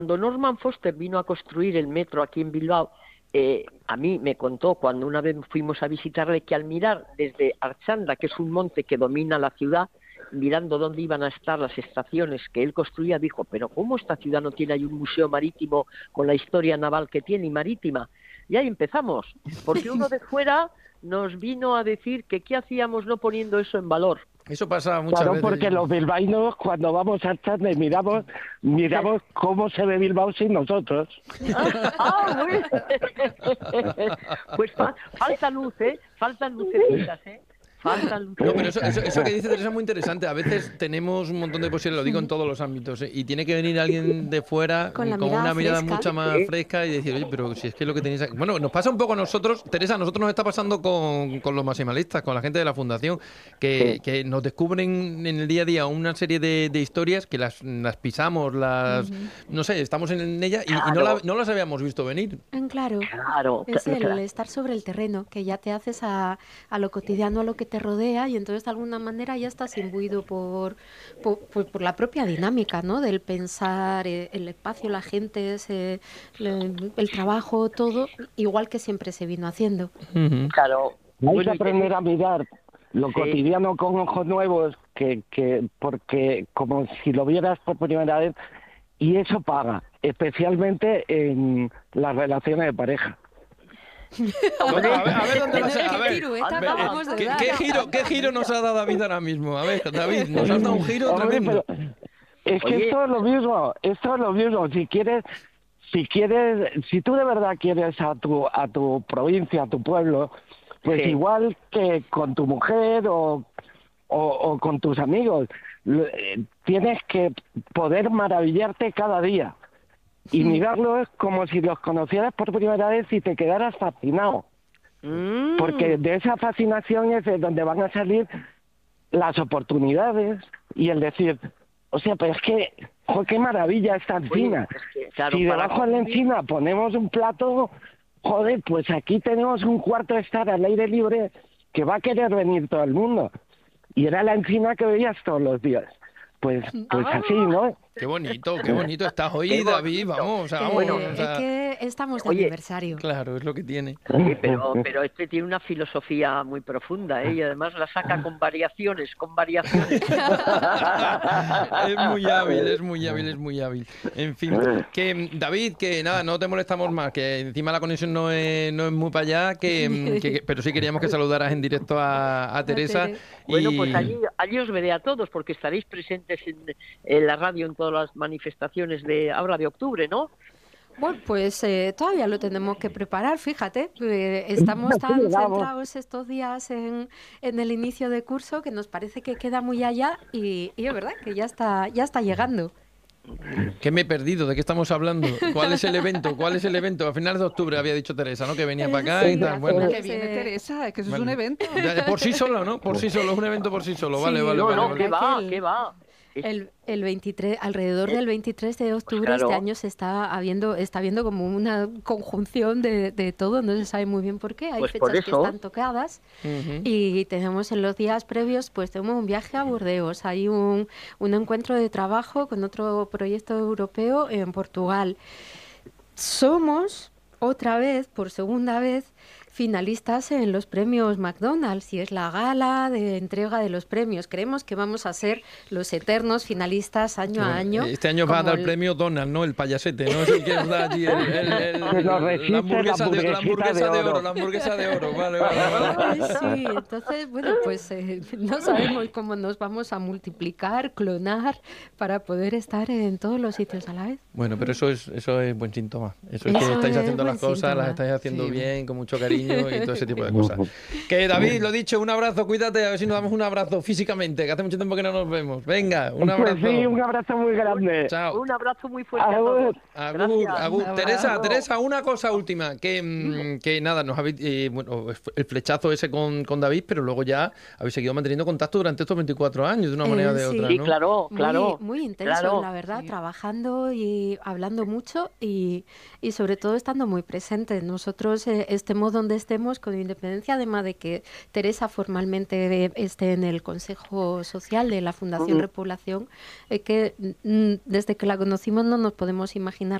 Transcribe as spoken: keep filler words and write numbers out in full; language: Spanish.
Cuando Norman Foster vino a construir el metro aquí en Bilbao, eh, a mí me contó cuando una vez fuimos a visitarle que al mirar desde Archanda, que es un monte que domina la ciudad, mirando dónde iban a estar las estaciones que él construía, dijo, pero ¿cómo esta ciudad no tiene ahí un museo marítimo con la historia naval que tiene y marítima? Y ahí empezamos, porque uno de fuera nos vino a decir que qué hacíamos no poniendo eso en valor. Eso pasa muchas Claro, veces. porque los bilbaínos, cuando vamos a Archanda, miramos, miramos cómo se ve Bilbao sin nosotros. Ah, ah, muy bien. Pues fa falta luz, ¿eh? Faltan lucecitas, ¿eh? Faltan lucecitas. No, pero eso, eso, eso que dice Teresa es muy interesante. A veces tenemos un montón de posibilidades, lo digo en todos los ámbitos, ¿eh? Y tiene que venir alguien de fuera Con la con mirada una mirada fresca. mucho más Sí. fresca y decir, oye, pero si es que es lo que tenéis aquí. Bueno, nos pasa un poco a nosotros, Teresa, a nosotros nos está pasando con, con los maximalistas, con la gente de la Fundación, que, Sí. que nos descubren en el día a día una serie de, de historias que las, las pisamos, las Ujú. no sé, estamos en ella y, y no, Claro. la- no las habíamos visto venir. Mm, Claro. Claro, Es el claro. estar sobre el terreno, que ya te haces a, a lo cotidiano, a lo que te rodea, y entonces de alguna manera ya estás imbuido por, por, por- por la propia dinámica, ¿no? Del pensar, eh, el espacio, la gente, ese- el, el trabajo, todo, igual que siempre se vino haciendo. Ujú. Claro. Hay que Bueno, y aprender a mirar lo Sí. cotidiano con ojos nuevos, que, que porque como si lo vieras por primera vez, y eso paga, especialmente en las relaciones de pareja. A ver, a ver, a ver dónde Pero vas a- a qué ver, pirueta ve- acabamos de ¿qué, dar. qué giro, ¿Qué giro nos ha dado David ahora mismo? A ver, David, nos has dado un giro Hombre, tremendo. pero es que Oye. esto es lo mismo, esto es lo mismo. Si quieres, si quieres, si tú de verdad quieres a tu a tu provincia, a tu pueblo, pues Sí. igual que con tu mujer o o, o con tus amigos, lo- eh, tienes que poder maravillarte cada día y mirarlos como si los conocieras por primera vez y te quedaras fascinado. Mm. Porque de esa fascinación es de donde van a salir las oportunidades y el decir, o sea, pero es que, jo, qué maravilla esta encina. Oye, es que, claro, Si para debajo de la convivir- encina ponemos un plato, joder, pues aquí tenemos un cuarto de estar al aire libre que va a querer venir todo el mundo. Y era la encina que veías todos los días. Pues, pues Ah. así, ¿no? Qué bonito, qué bonito estás hoy, Qué David, bonito. vamos, o sea, Que- vamos, bueno, o sea, es que estamos de Oye, aniversario. claro, es lo que tiene. Oye, pero, pero este tiene una filosofía muy profunda, ¿eh? Y además la saca con variaciones, con variaciones. Es muy hábil, es muy hábil, es muy hábil. En fin, que mm, David, que nada, no te molestamos más, que encima la conexión no es, no es muy para allá, que, mm, que- que- pero sí queríamos que saludaras en directo a, a Teresa. Tere. Bueno, y- pues allí, allí os veré a todos, porque estaréis presentes en, en la radio en todas las manifestaciones de ahora de octubre, ¿no? Bueno, pues eh, todavía lo tenemos que preparar, fíjate. Eh, estamos tan Bravo. centrados estos días en, en el inicio de curso que nos parece que queda muy allá y, y es verdad que ya está, ya está llegando. ¿Qué me he perdido? ¿De qué estamos hablando? ¿Cuál es el evento? ¿Cuál es el evento? A finales de octubre había dicho Teresa, ¿no? Que venía para acá y Sí, tal. a Bueno, finales Que viene Eh, Teresa, es que eso vale. es un evento. Ya, ya, por sí solo, ¿no? Por sí solo, es un evento por sí solo. Vale, Sí, vale, No, vale. no, vale. ¿qué va? Aquel- ¿Qué va? El, el veintitrés, alrededor del veintitrés de octubre claro. este año se está habiendo, está habiendo como una conjunción de, de todo, no se sabe muy bien por qué. Hay Pues por fechas que eso. están tocadas. Ujú. Y tenemos en los días previos, pues tenemos un viaje a Burdeos, hay un, un encuentro de trabajo con otro proyecto europeo en Portugal. Somos, otra vez, por segunda vez, finalistas en los premios McDonald's y es la gala de entrega de los premios. Creemos que vamos a ser los eternos finalistas año a año. Este año va a como dar el el- premio Donald, ¿no? El payasete, ¿no? Es el que nos da allí el, el- el- Que nos resiste la hamburguesa, la de, la hamburguesa hamburguesita de de oro. oro. La hamburguesa de oro, vale, vale, vale. Ay, sí, entonces, bueno, pues eh, no sabemos cómo nos vamos a multiplicar, clonar, para poder estar en todos los sitios a la vez. Bueno, pero eso es eso es buen síntoma. Eso es que Eso estáis es haciendo buen las cosas, síntoma. las estáis haciendo Sí. bien, con mucho cariño y todo ese tipo de cosas. Que David, lo dicho, un abrazo, cuídate, a ver si nos damos un abrazo físicamente, que hace mucho tiempo que no nos vemos. Venga, un abrazo. Pues sí, un abrazo muy grande. Chao. Un abrazo muy fuerte a Agur. todos. Agur, Gracias. agur. Un Teresa, abrazo. Teresa, una cosa última, que, mm, que nada, nos habéis, eh, bueno, el flechazo ese con, con David, pero luego ya habéis seguido manteniendo contacto durante estos veinticuatro años, de una Eh, manera o de sí. otra, Sí, ¿no? claro, claro. Muy, muy intenso, claro. la verdad, Sí. trabajando y hablando mucho y, y sobre todo estando muy presente. Nosotros eh, estemos donde donde estemos, con independencia además de que Teresa formalmente esté en el Consejo Social de la Fundación Ujú. Repoblación, es que mm, desde que la conocimos no nos podemos imaginar